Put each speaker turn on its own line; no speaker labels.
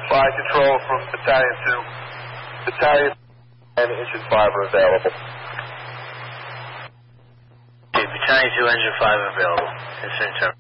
Fire control from Battalion 2. Battalion and Engine 5 are available.
Okay, Battalion 2, Engine 5 available. Yes, sir.